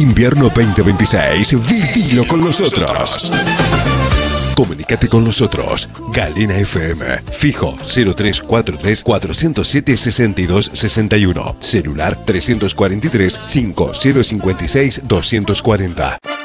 Invierno 2026, vivilo con nosotros. Comunícate con nosotros. Galena FM. Fijo 0343 407 6261. Celular 343 5056 240.